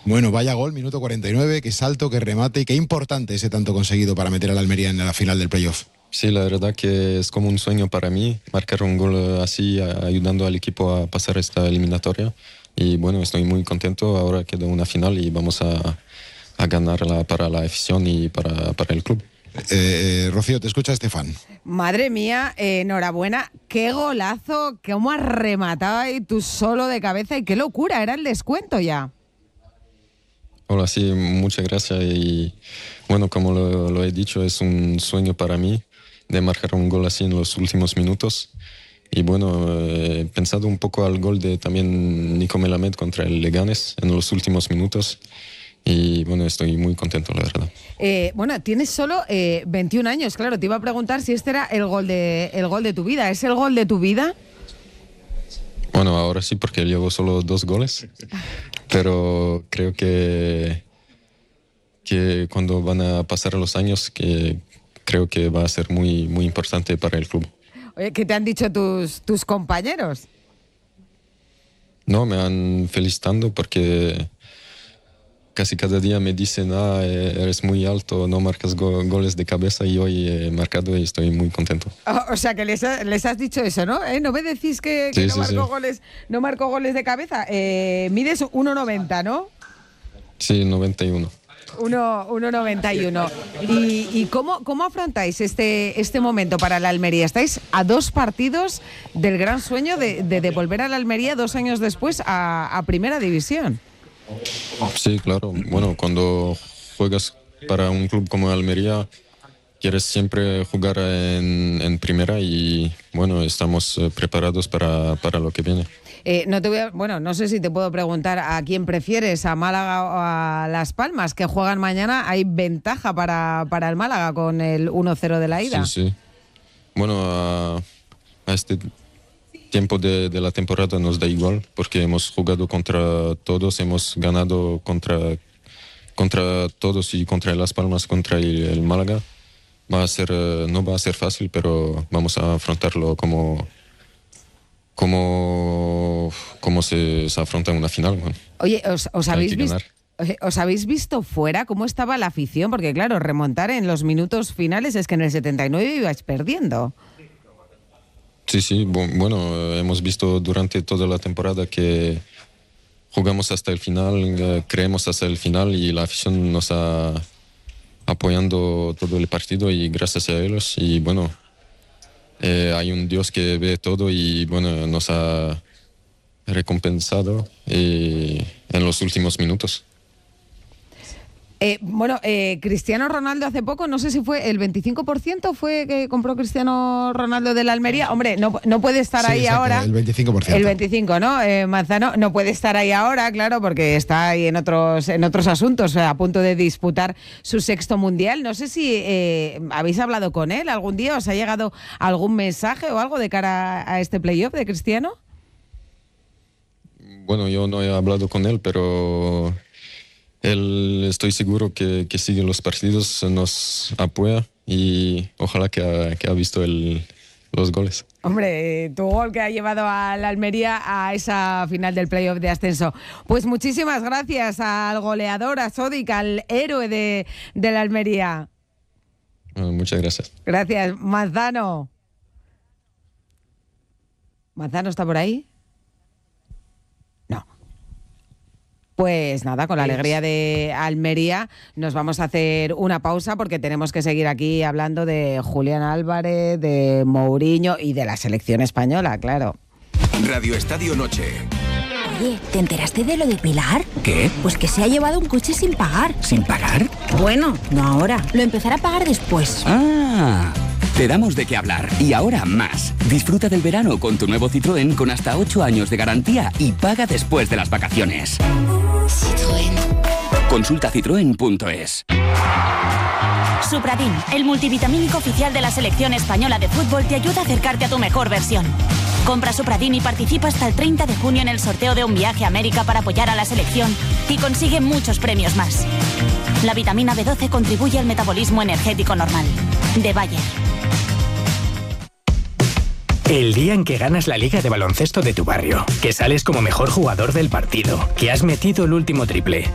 Bueno, vaya gol, minuto 49, qué salto, qué remate y qué importante ese tanto conseguido para meter al Almería en la final del playoff. Sí, la verdad que es como un sueño para mí, marcar un gol así, ayudando al equipo a pasar esta eliminatoria. Y bueno, estoy muy contento, ahora queda una final y vamos a ganarla para la afición y para el club. Rocío, te escucha Estefan. Madre mía, enhorabuena, qué golazo, cómo has rematado ahí tú solo de cabeza y qué locura, era el descuento ya. Hola, sí, muchas gracias y bueno, como lo he dicho, es un sueño para mí de marcar un gol así en los últimos minutos y bueno, he pensado un poco al gol de también Nico Melamed contra el Leganés en los últimos minutos y bueno, estoy muy contento, la verdad. Bueno, tienes solo 21 años, claro, te iba a preguntar si este era el gol de tu vida, ¿es el gol de tu vida? Bueno, ahora sí, porque llevo solo 2 goles, pero creo que cuando van a pasar los años, que creo que va a ser muy, muy importante para el club. Oye, ¿qué te han dicho tus compañeros? No, me han felicitado porque casi cada día me dicen, eres muy alto, no marcas goles de cabeza y hoy he marcado y estoy muy contento. O sea, que les has dicho eso, ¿no? ¿No me decís que sí, no marco goles de cabeza? Mides 1,90, ¿no? Sí, 91. 1,91. ¿Y cómo afrontáis este momento para la Almería? Estáis a 2 partidos del gran sueño de volver a la Almería 2 años después a Primera División. Sí, claro. Bueno, cuando juegas para un club como Almería, quieres siempre jugar en primera y bueno, estamos preparados para lo que viene. No sé si te puedo preguntar a quién prefieres, a Málaga o a Las Palmas, que juegan mañana. Hay ventaja para el Málaga con el 1-0 de la ida. Sí. Bueno, a este tiempo de la temporada nos da igual porque hemos jugado contra todos, hemos ganado contra todos y contra Las Palmas, contra el Málaga. No va a ser fácil, pero vamos a afrontarlo como se afronta en una final. Bueno. Oye, ¿os habéis visto fuera cómo estaba la afición? Porque claro, remontar en los minutos finales es que en el 79 ibais perdiendo. Sí, bueno, hemos visto durante toda la temporada que jugamos hasta el final, creemos hasta el final y la afición nos ha apoyando todo el partido y gracias a ellos y bueno, hay un Dios que ve todo y bueno, nos ha recompensado en los últimos minutos. Cristiano Ronaldo hace poco, no sé si fue el 25% fue que compró Cristiano Ronaldo de la Almería. Hombre, no puede estar ahí exacto, ahora. El 25%. El 25%, ¿no? Manzano no puede estar ahí ahora, claro, porque está ahí en otros asuntos, a punto de disputar su 6º mundial. No sé si habéis hablado con él algún día, ¿os ha llegado algún mensaje o algo de cara a este playoff de Cristiano? Bueno, yo no he hablado con él, pero él estoy seguro que sigue los partidos, nos apoya y ojalá que ha visto los goles. Hombre, tu gol que ha llevado a la Almería a esa final del playoff de ascenso. Pues muchísimas gracias al goleador, a Sodic, al héroe de la Almería. Muchas gracias. Gracias. Manzano. ¿Manzano está por ahí? No. Pues nada, con la alegría de Almería nos vamos a hacer una pausa porque tenemos que seguir aquí hablando de Julián Álvarez, de Mourinho y de la selección española, claro. Radio Estadio Noche. Oye, ¿te enteraste de lo de Pilar? ¿Qué? Pues que se ha llevado un coche sin pagar. ¿Sin pagar? Bueno, no ahora. Lo empezará a pagar después. Ah, te damos de qué hablar. Y ahora más. Disfruta del verano con tu nuevo Citroën con hasta 8 años de garantía y paga después de las vacaciones. Citroën. Consulta citroen.es. Supradin, el multivitamínico oficial de la selección española de fútbol, te ayuda a acercarte a tu mejor versión. Compra Supradin y participa hasta el 30 de junio en el sorteo de un viaje a América para apoyar a la selección y consigue muchos premios más. La vitamina B12 contribuye al metabolismo energético normal. De Bayer. El día en que ganas la liga de baloncesto de tu barrio, que sales como mejor jugador del partido, que has metido el último triple,